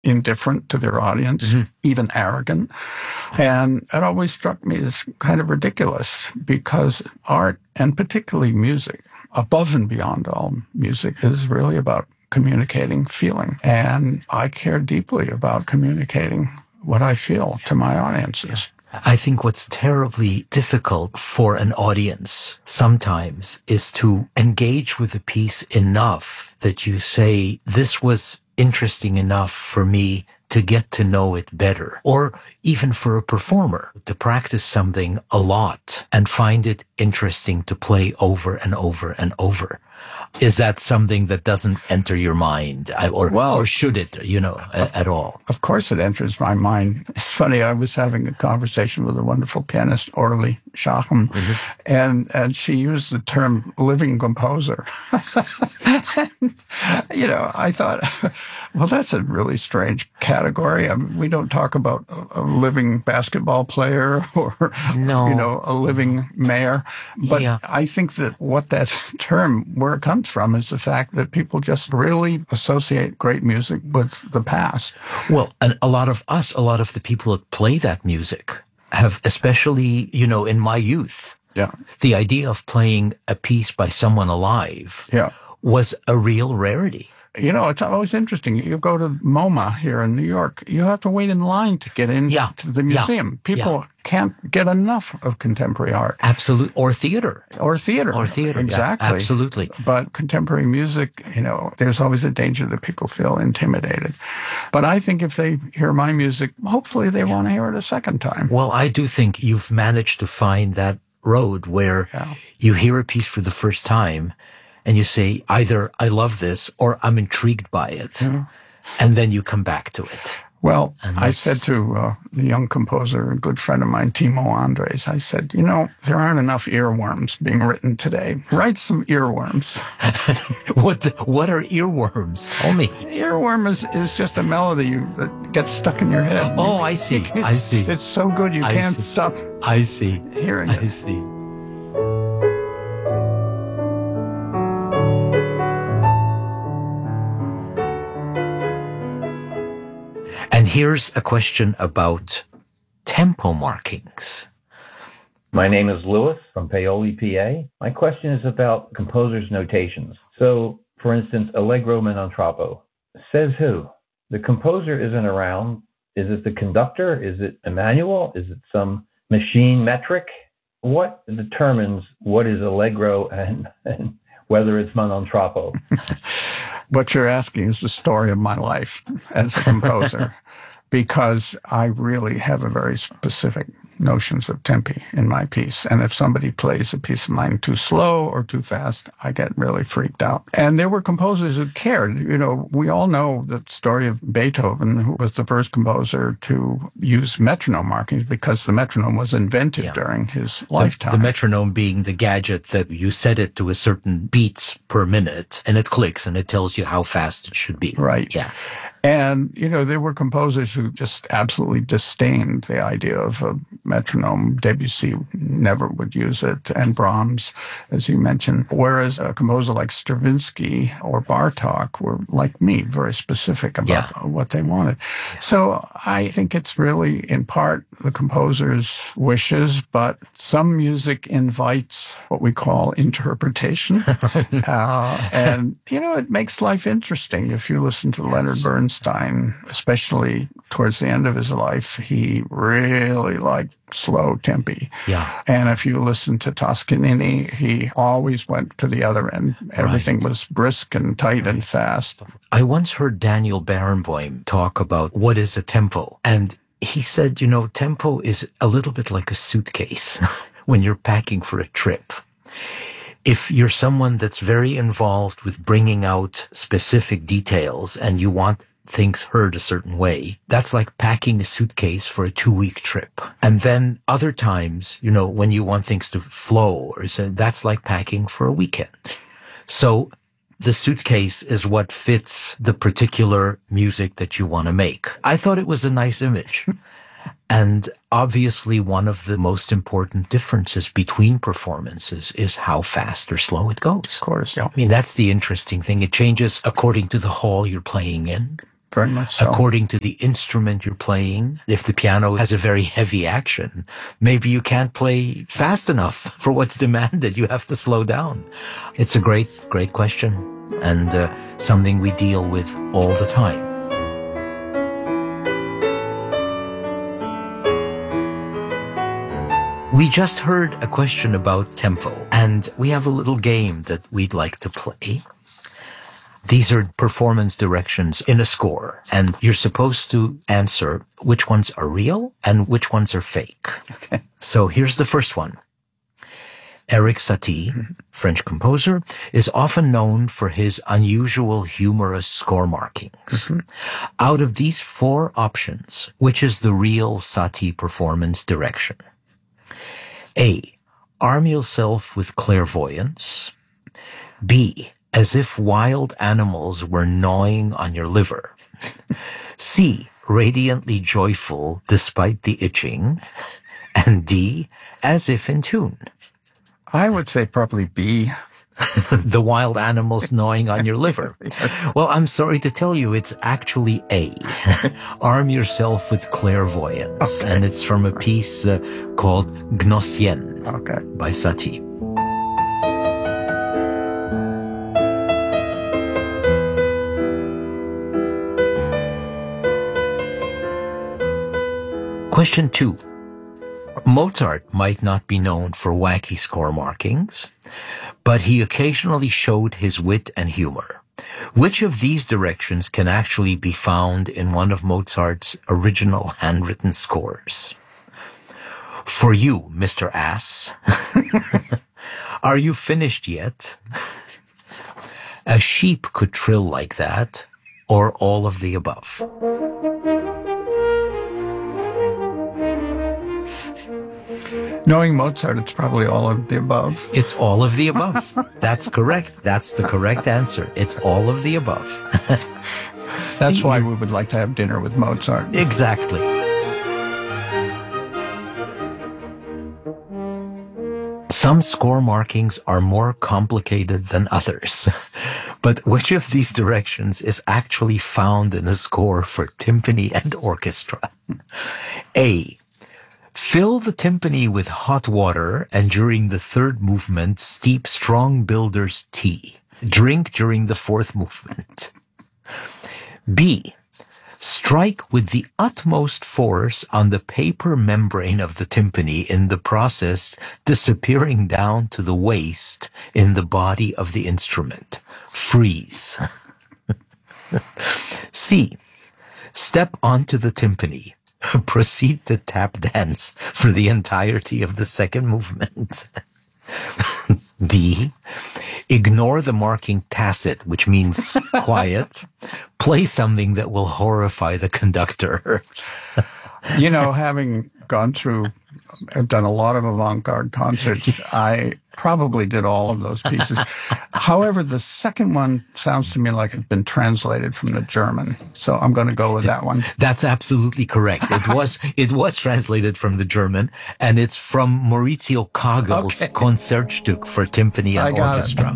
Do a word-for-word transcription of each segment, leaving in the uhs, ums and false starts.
indifferent to their audience, mm-hmm. even arrogant. And it always struck me as kind of ridiculous because art, and particularly music, above and beyond all music, is really about communicating feeling. And I care deeply about communicating what I feel to my audiences. I think what's terribly difficult for an audience sometimes is to engage with a piece enough that you say, this was interesting enough for me to get to know it better. Or even for a performer to practice something a lot and find it interesting to play over and over and over. Is that something that doesn't enter your mind? Or, well, or should it, you know, of, at all? Of course it enters my mind. It's funny, I was having a conversation with a wonderful pianist, Orly Shaham, mm-hmm. and, and she used the term living composer. And, you know, I thought, well, that's a really strange category. I mean, we don't talk about a, a living basketball player or, no. you know, a living mayor. But yeah. I think that what that term, where it comes from, is the fact that people just really associate great music with the past. Well, and a lot of us, a lot of the people that play that music have, especially, you know, in my youth, yeah. the idea of playing a piece by someone alive yeah. was a real rarity. You know, it's always interesting. You go to MoMA here in New York, you have to wait in line to get into yeah. the museum. Yeah. People yeah. can't get enough of contemporary art. Absolutely. Or theater. Or theater. Or theater. Exactly. Yeah, absolutely. But contemporary music, you know, there's always a danger that people feel intimidated. But I think if they hear my music, hopefully they want to hear it a second time. Well, I do think you've managed to find that road where yeah. you hear a piece for the first time and you say, either I love this or I'm intrigued by it. Yeah. And then you come back to it. Well, I said to uh, the young composer, a good friend of mine, Timo Andres, I said, you know, there aren't enough earworms being written today. Write some earworms. what the, What are earworms? Tell me. Earworm is, is just a melody you, that gets stuck in your head. Oh, I see. It's, I see. It's so good you I can't see. stop I see. hearing I it. I see. And here's a question about tempo markings. My name is Louis from Paoli, P A. My question is about composers' notations. So, for instance, Allegro non troppo. Says who? The composer isn't around. Is it the conductor? Is it a manual? Is it some machine metric? What determines what is Allegro and, and whether it's non troppo? What you're asking is the story of my life as a composer, because I really have a very specific notions of tempi in my piece. And if somebody plays a piece of mine too slow or too fast, I get really freaked out. And there were composers who cared. You know, we all know the story of Beethoven, who was the first composer to use metronome markings because the metronome was invented yeah. during his lifetime. The, the metronome being the gadget that you set it to a certain beats per minute and it clicks and it tells you how fast it should be. Right. Yeah. And, you know, there were composers who just absolutely disdained the idea of a metronome. Debussy never would use it, and Brahms, as you mentioned. Whereas a composer like Stravinsky or Bartók were, like me, very specific about yeah. what they wanted. Yeah. So I think it's really, in part, the composer's wishes, but some music invites what we call interpretation. uh, and, you know, it makes life interesting. If you listen to Leonard Bernstein, Bernstein, especially towards the end of his life, he really liked slow tempi. Yeah. And if you listen to Toscanini, he always went to the other end. Everything right. was brisk and tight right. and fast. I once heard Daniel Barenboim talk about what is a tempo. And he said, you know, tempo is a little bit like a suitcase when you're packing for a trip. If you're someone that's very involved with bringing out specific details and you want things heard a certain way, that's like packing a suitcase for a two-week trip. And then other times, you know, when you want things to flow, or so, that's like packing for a weekend. So the suitcase is what fits the particular music that you want to make. I thought it was a nice image. And obviously, one of the most important differences between performances is how fast or slow it goes. Of course, yeah. I mean, that's the interesting thing. It changes according to the hall you're playing in. Very much so. According to the instrument you're playing. If the piano has a very heavy action, maybe you can't play fast enough for what's demanded. You have to slow down. It's a great, great question, and uh, something we deal with all the time. We just heard a question about tempo, and we have a little game that we'd like to play. These are performance directions in a score, and you're supposed to answer which ones are real and which ones are fake. Okay. So here's the first one. Erik Satie, French composer, is often known for his unusual humorous score markings. Mm-hmm. Out of these four options, which is the real Satie performance direction? A. Arm yourself with clairvoyance. B. As if wild animals were gnawing on your liver. C. Radiantly joyful despite the itching. And D. As if in tune. I would say probably B. The wild animals gnawing on your liver. Well, I'm sorry to tell you, it's actually A. Arm yourself with clairvoyance. Okay. And it's from a piece uh, called Gnossienne okay. by Satie. Question two. Mozart might not be known for wacky score markings, but he occasionally showed his wit and humor. Which of these directions can actually be found in one of Mozart's original handwritten scores? For you, Mister Ass. Are you finished yet? A sheep could trill like that, or all of the above. Knowing Mozart, it's probably all of the above. It's all of the above. That's correct. That's the correct answer. It's all of the above. That's See, why we would like to have dinner with Mozart. Exactly. Some score markings are more complicated than others. But which of these directions is actually found in a score for timpani and orchestra? A. Fill the timpani with hot water and during the third movement, steep strong builder's tea. Drink during the fourth movement. B. Strike with the utmost force on the paper membrane of the timpani, in the process disappearing down to the waist in the body of the instrument. Freeze. C. Step onto the timpani. Proceed to tap dance for the entirety of the second movement. D. Ignore the marking tacit, which means quiet. Play something that will horrify the conductor. You know, having gone through, I've done a lot of avant-garde concerts. I probably did all of those pieces. However, the second one sounds to me like it's been translated from the German. So I'm going to go with that one. That's absolutely correct. It was, it was translated from the German, and it's from Maurizio Kagel's okay. Concertstück for timpani and orchestra.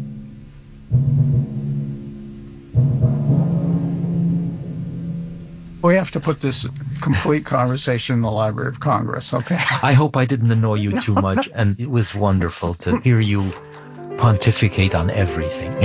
We have to put this complete conversation in the Library of Congress, okay? I hope I didn't annoy you too much, and it was wonderful to hear you pontificate on everything.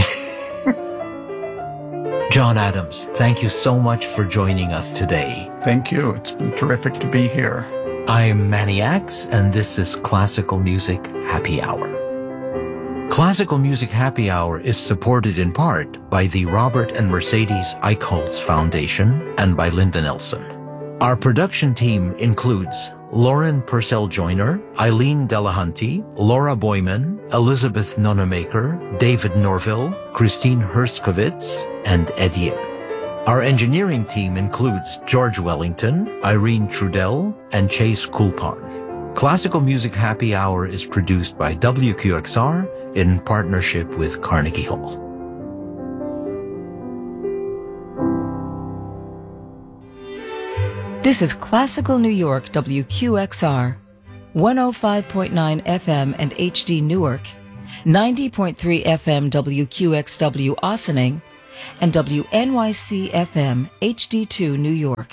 John Adams, thank you so much for joining us today. Thank you. It's been terrific to be here. I'm Manny Axe, and this is Classical Music Happy Hour. Classical Music Happy Hour is supported in part by the Robert and Mercedes Eichholz Foundation and by Linda Nelson. Our production team includes Lauren Purcell-Joyner, Eileen Delahunty, Laura Boyman, Elizabeth Nonamaker, David Norville, Christine Herskovitz, and Ed Yim. Our engineering team includes George Wellington, Irene Trudell, and Chase Kulpan. Classical Music Happy Hour is produced by W Q X R in partnership with Carnegie Hall. This is Classical New York W Q X R, one oh five point nine F M and H D Newark, ninety point three F M W Q X W Ossining, and W N Y C F M H D two New York.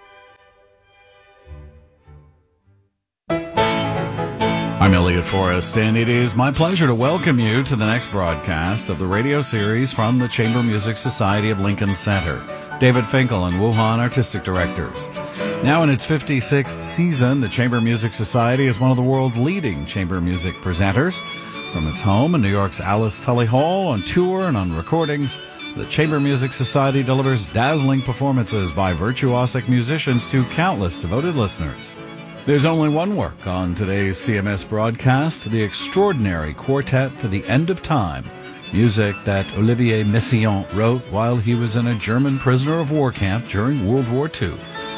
I'm Elliot Forrest, and it is my pleasure to welcome you to the next broadcast of the radio series from the Chamber Music Society of Lincoln Center. David Finkel and Wuhan Artistic Directors. Now in its fifty-sixth season, the Chamber Music Society is one of the world's leading chamber music presenters. From its home in New York's Alice Tully Hall, on tour and on recordings, the Chamber Music Society delivers dazzling performances by virtuosic musicians to countless devoted listeners. There's only one work on today's C M S broadcast, the extraordinary Quartet for the End of Time, music that Olivier Messiaen wrote while he was in a German prisoner of war camp during World War Two.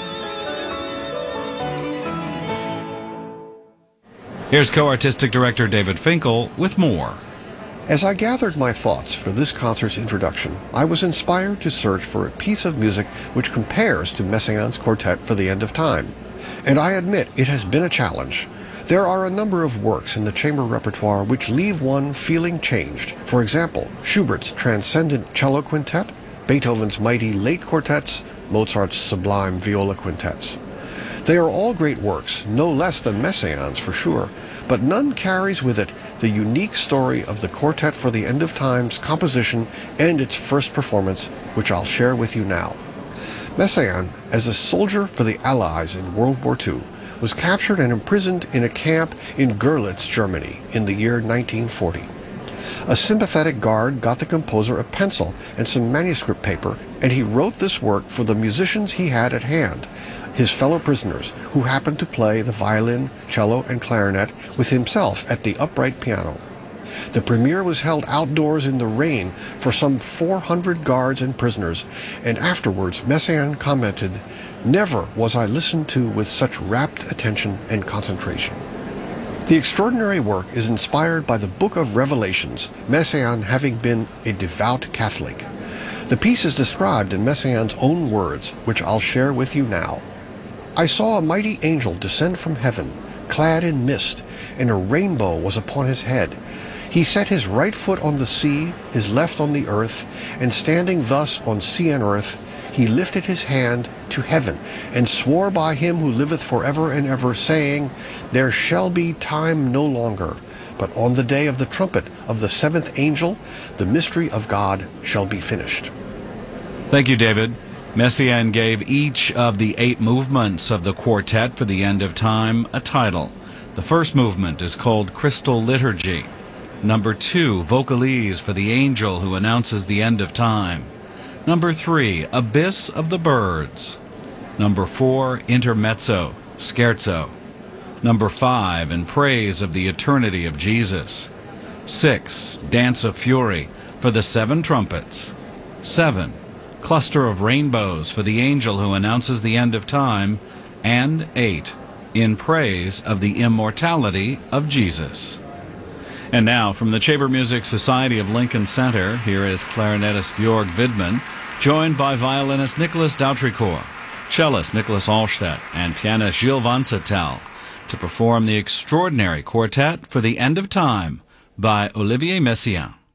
Here's co-artistic director David Finkel with more. As I gathered my thoughts for this concert's introduction, I was inspired to search for a piece of music which compares to Messiaen's Quartet for the End of Time. And I admit it has been a challenge. There are a number of works in the chamber repertoire which leave one feeling changed. For example, Schubert's transcendent cello quintet, Beethoven's mighty late quartets, Mozart's sublime viola quintets. They are all great works, no less than Messiaen's for sure, but none carries with it the unique story of the Quartet for the End of Time's composition and its first performance, which I'll share with you now. Messiaen, as a soldier for the Allies in World War Two, was captured and imprisoned in a camp in Görlitz, Germany, in the year nineteen forty. A sympathetic guard got the composer a pencil and some manuscript paper, and he wrote this work for the musicians he had at hand, his fellow prisoners, who happened to play the violin, cello, and clarinet with himself at the upright piano. The premiere was held outdoors in the rain for some four hundred guards and prisoners, and afterwards Messiaen commented, "Never was I listened to with such rapt attention and concentration." The extraordinary work is inspired by the Book of Revelations, Messiaen having been a devout Catholic. The piece is described in Messiaen's own words, which I'll share with you now. "I saw a mighty angel descend from heaven, clad in mist, and a rainbow was upon his head. He set his right foot on the sea, his left on the earth, and standing thus on sea and earth, he lifted his hand to heaven, and swore by him who liveth forever and ever, saying, There shall be time no longer, but on the day of the trumpet of the seventh angel, the mystery of God shall be finished." Thank you, David. Messiaen gave each of the eight movements of the Quartet for the End of Time a title. The first movement is called Crystal Liturgy. Number two, Vocalise for the Angel who announces the end of time. Number three, Abyss of the Birds. Number four, Intermezzo, Scherzo. Number five, In Praise of the Eternity of Jesus. Six, Dance of Fury for the Seven Trumpets. Seven, Cluster of Rainbows for the Angel who announces the end of time. And eight, In Praise of the Immortality of Jesus. And now, from the Chamber Music Society of Lincoln Center, here is clarinetist Georg Widmann, joined by violinist Nicholas Dautricourt, cellist Nicholas Allstedt, and pianist Gilles Vansatel, to perform the extraordinary Quartet for the End of Time by Olivier Messiaen.